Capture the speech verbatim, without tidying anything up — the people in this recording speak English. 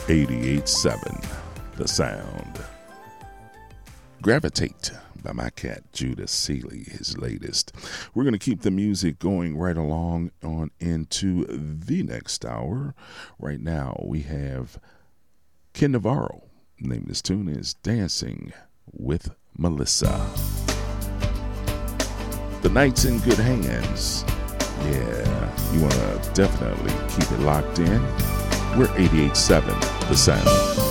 eighty-eight seven The Sound. Gravitate by my cat Judas Seeley, his latest. We're going to keep the music going right along on into the next hour. Right now we have Ken Navarro. The name of this tune is Dancing with Melissa. The night's in good hands. Yeah, you want to definitely keep it locked in. We're eighty-eight seven The Sound.